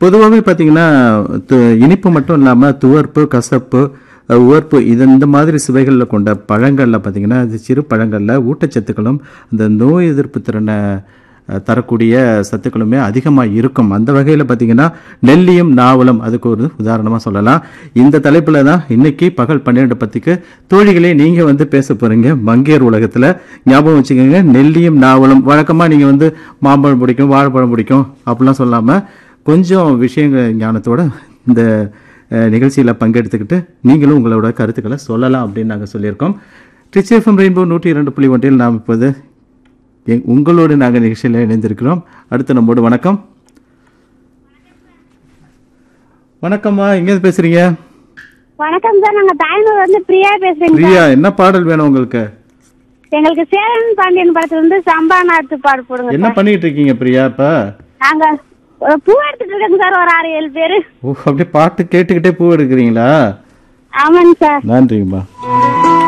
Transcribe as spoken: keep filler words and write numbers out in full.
பொதுவாகவே பார்த்தீங்கன்னா து- இனிப்பு மட்டும் இல்லாமல் துவர்ப்பு கசப்பு அஹ், உவர்ப்பு இது இந்த மாதிரி சுவைகளில் கொண்ட பழங்களில் பார்த்தீங்கன்னா அது சிறு பழங்களில் ஊட்டச்சத்துக்களும் அந்த நோய் எதிர்ப்பு திறனை அஹ், தரக்கூடிய சத்துக்களுமே அதிகமாக இருக்கும். அந்த வகையில் பார்த்தீங்கன்னா நெல்லியும் நாவலும் அதுக்கு ஒரு உதாரணமாக சொல்லலாம். இந்த தலைப்பில் தான் இன்னைக்கு பகல் பன்னிரெண்டு பத்துக்கு தோழிகளே நீங்கள் வந்து பேச போகிறீங்க மங்கையர் உலகத்தில். ஞாபகம் வச்சுக்கோங்க, நெல்லியும் நாவலும். வழக்கமாக நீங்கள் வந்து மாம்பழம் பிடிக்கும் வாழைப்பழம் பிடிக்கும் அப்படிலாம் சொல்லாமல் கொஞ்சம் விஷயங்கள் ஞானத்தோட இந்த நிகழ்ச்சியில் பங்கெடுத்துக்கிட்டு நீங்களும் உங்களோட கருத்துக்களை சொல்லலாம் அப்படின்னு நாங்கள் சொல்லியிருக்கோம். ட்ரிச் எஃப்எம் ரெயின்போ நூற்றி இரண்டு புள்ளி ஒன்றில் நாம் இப்போது எங் உங்களோடு நாங்கள் நிகழ்ச்சியில் இணைந்திருக்கிறோம். அடுத்து நம்மோடு வணக்கம். வணக்கம்மா, எங்கேருந்து பேசுறீங்க? வணக்கம் சார், நாங்க தாய்மூர் வந்து பிரியா பேசுறேங்க. பிரியா, என்ன பாடல் வேணும் உங்களுக்கு? எங்களுக்கு சேரன் பாண்டியன் படத்துல இருந்து சம்பா நாட்டு பாடு போடுங்க. என்ன பண்ணிட்டு இருக்கீங்க பிரியா இப்ப? நாங்க ஒரு பூ எடுத்துட்டு இருக்கோங்க சார், ஒரு ஆறு ஏழு பேரு. ஓ, அப்படியே பாட்டு கேட்டுக்கிட்டே பூ எடுக்கிறீங்களா? ஆமாங்க சார். நன்றிங்கம்மா.